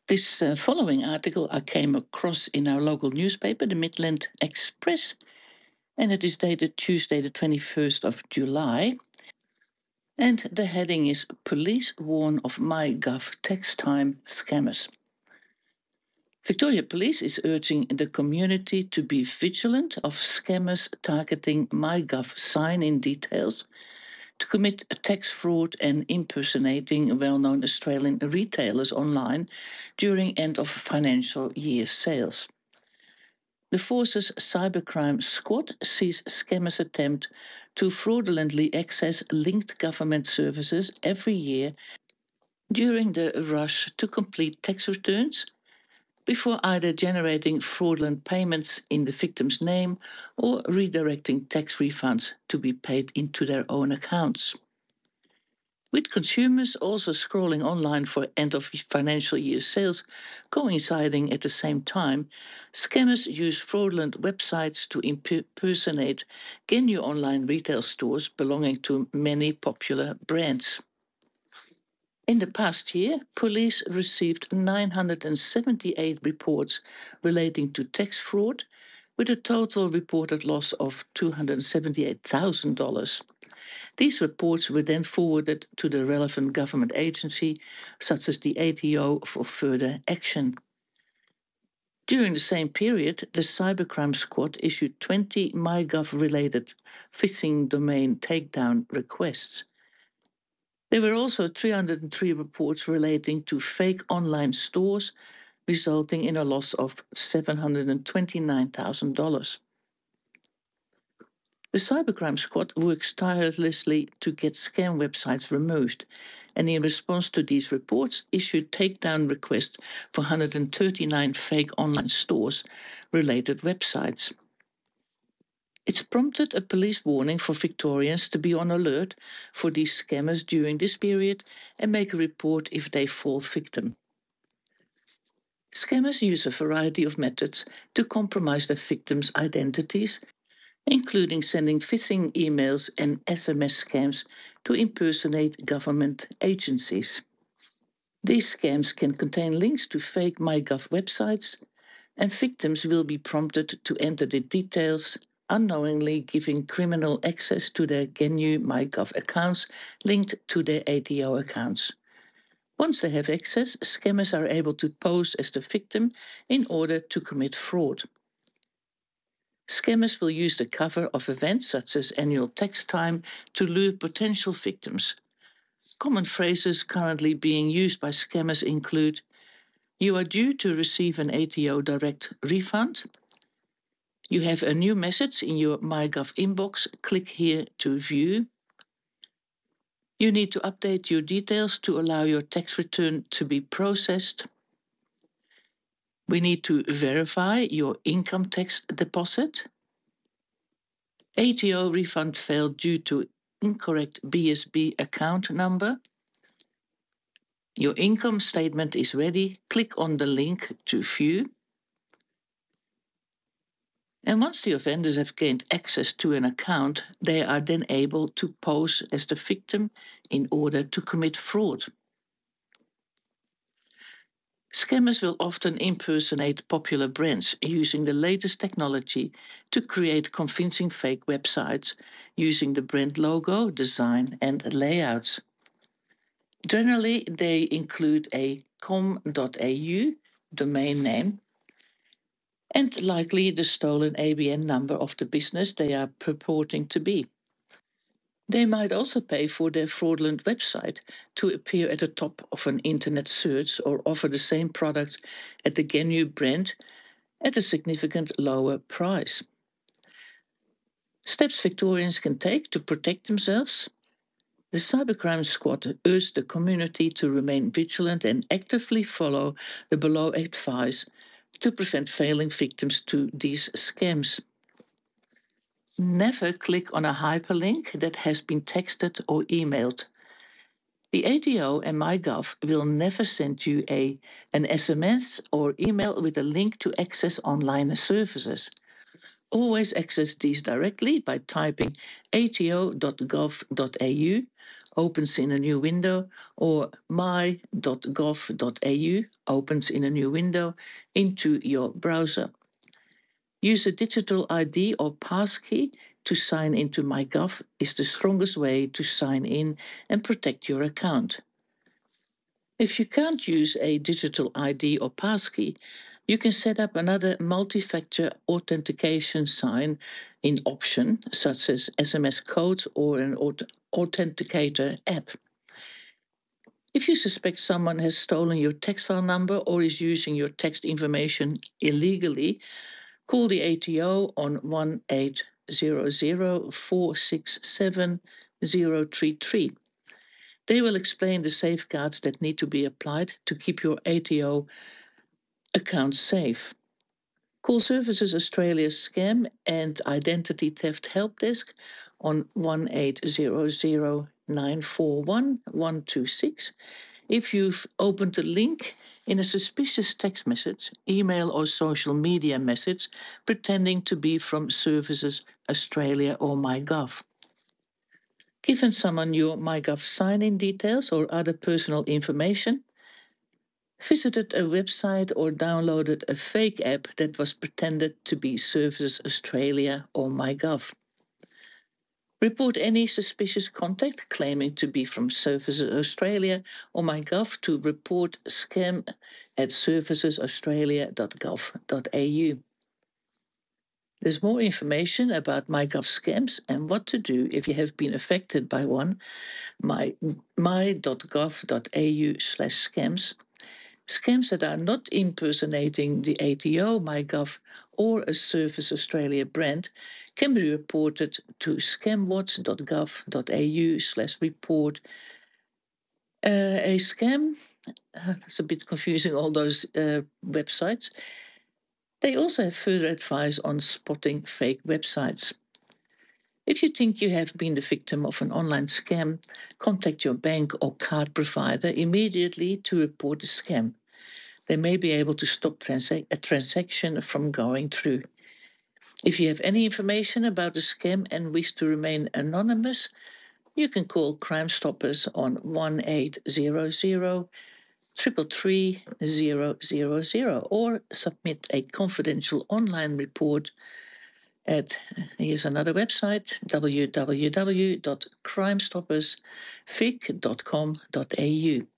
This following article I came across in our local newspaper, the Midland Express, and it is dated Tuesday, the 21st of July. And the heading is Police Warn of MyGov Tax Time Scammers. Victoria Police is urging the community to be vigilant of scammers targeting MyGov sign-in details to commit tax fraud and impersonating well-known Australian retailers online during end of financial year sales. The Force's Cybercrime Squad sees scammers attempt to fraudulently access linked government services every year during the rush to complete tax returns before either generating fraudulent payments in the victim's name or redirecting tax refunds to be paid into their own accounts. With consumers also scrolling online for end of financial year sales coinciding at the same time, scammers use fraudulent websites to impersonate genuine online retail stores belonging to many popular brands. In the past year, police received 978 reports relating to tax fraud, with a total reported loss of $278,000. These reports were then forwarded to the relevant government agency, such as the ATO, for further action. During the same period, the Cybercrime Squad issued 20 MyGov-related phishing domain takedown requests. There were also 303 reports relating to fake online stores, resulting in a loss of $729,000. The Cybercrime Squad works tirelessly to get scam websites removed, and in response to these reports, issued takedown requests for 139 fake online stores-related websites. It's prompted a police warning for Victorians to be on alert for these scammers during this period and make a report if they fall victim. Scammers use a variety of methods to compromise their victims' identities, including sending phishing emails and SMS scams to impersonate government agencies. These scams can contain links to fake MyGov websites, and victims will be prompted to enter the details, unknowingly giving criminal access to their GNU MyGov accounts linked to their ATO accounts. Once they have access, scammers are able to pose as the victim in order to commit fraud. Scammers will use the cover of events such as annual tax time to lure potential victims. Common phrases currently being used by scammers include, "You are due to receive an ATO direct refund," "You have a new message in your MyGov inbox, click here to view," "You need to update your details to allow your tax return to be processed," "We need to verify your income tax deposit," "ATO refund failed due to incorrect BSB account number," "Your income statement is ready, click on the link to view." And once the offenders have gained access to an account, they are then able to pose as the victim in order to commit fraud. Scammers will often impersonate popular brands using the latest technology to create convincing fake websites using the brand logo, design, and layouts. Generally, they include a com.au domain name and likely the stolen ABN number of the business they are purporting to be. They might also pay for their fraudulent website to appear at the top of an internet search or offer the same products at the GNU brand at a significant lower price. Steps Victorians can take to protect themselves. The Cybercrime Squad urged the community to remain vigilant and actively follow the below advice to prevent falling victims to these scams. Never click on a hyperlink that has been texted or emailed. The ATO and MyGov will never send you an SMS or email with a link to access online services. Always access these directly by typing ato.gov.au opens in a new window, or my.gov.au opens in a new window into your browser. Use a digital ID or passkey to sign into MyGov is the strongest way to sign in and protect your account. If you can't use a digital ID or passkey, you can set up another multi-factor authentication sign in option, such as SMS code or an authenticator app. If you suspect someone has stolen your text file number or is using your text information illegally, call the ATO on 1-800-467-033. They will explain the safeguards that need to be applied to keep your ATO account safe. Call Services Australia's Scam and Identity Theft Help Desk on 1-800-941-126 if you've opened a link in a suspicious text message, email, or social media message pretending to be from Services Australia or MyGov. Given someone your MyGov sign-in details or other personal information, visited a website or downloaded a fake app that was pretended to be Services Australia or MyGov. Report any suspicious contact claiming to be from Services Australia or MyGov to report scam at servicesaustralia.gov.au. There's more information about MyGov scams and what to do if you have been affected by one, my.gov.au/scams. Scams that are not impersonating the ATO, MyGov, or a Service Australia brand can be reported to scamwatch.gov.au/report. A scam, it's a bit confusing, all those websites. They also have further advice on spotting fake websites. If you think you have been the victim of an online scam, contact your bank or card provider immediately to report the scam. They may be able to stop a transaction from going through. If you have any information about the scam and wish to remain anonymous, you can call Crime Stoppers on 1-800-333-000 or submit a confidential online report at, here's another website, www.crimestoppersvic.com.au.